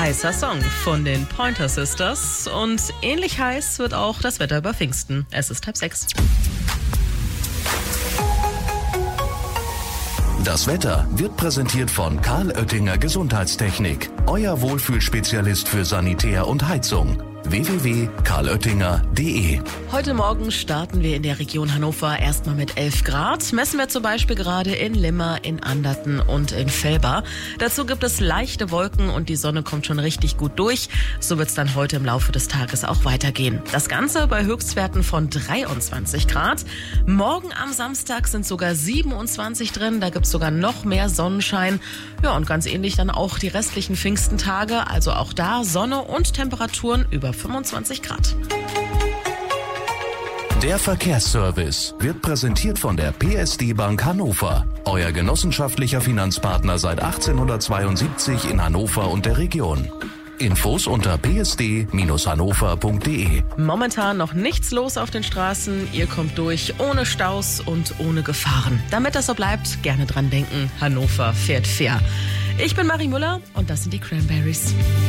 Heißer Song von den Pointer Sisters und ähnlich heiß wird auch das Wetter über Pfingsten. Es ist 5:30. Das Wetter wird präsentiert von Karl Oettinger Gesundheitstechnik, euer Wohlfühlspezialist für Sanitär und Heizung. www.karloettinger.de. Heute Morgen starten wir in der Region Hannover erstmal mit 11 Grad. Messen wir zum Beispiel gerade in Limmer, in Anderten und in Velbert. Dazu gibt es leichte Wolken und die Sonne kommt schon richtig gut durch. So wird es dann heute im Laufe des Tages auch weitergehen. Das Ganze bei Höchstwerten von 23 Grad. Morgen am Samstag sind sogar 27 drin. Da gibt es sogar noch mehr Sonnenschein. Ja, und ganz ähnlich dann auch die restlichen Pfingstentage. Also auch da Sonne und Temperaturen über 25 Grad. Der Verkehrsservice wird präsentiert von der PSD Bank Hannover, euer genossenschaftlicher Finanzpartner seit 1872 in Hannover und der Region. Infos unter psd-hannover.de. Momentan noch nichts los auf den Straßen. Ihr kommt durch ohne Staus und ohne Gefahren. Damit das so bleibt, gerne dran denken. Hannover fährt fair. Ich bin Marie Müller und das sind die Cranberries.